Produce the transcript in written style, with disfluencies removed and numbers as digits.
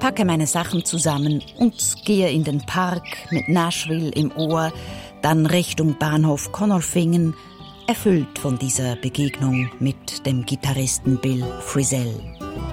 packe meine Sachen zusammen und gehe in den Park mit Nashville im Ohr, dann Richtung Bahnhof Connorfingen, erfüllt von dieser Begegnung mit dem Gitarristen Bill Frisell.